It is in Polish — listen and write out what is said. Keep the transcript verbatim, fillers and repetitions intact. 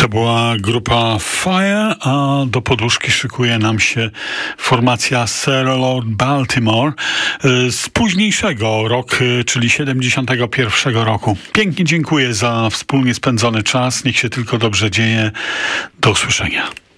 To była grupa Fire, a do podłóżki szykuje nam się formacja Sir Lord Baltimore z późniejszego roku, czyli siedemdziesiątego pierwszego roku. Pięknie dziękuję za wspólnie spędzony czas. Niech się tylko dobrze dzieje. Do usłyszenia.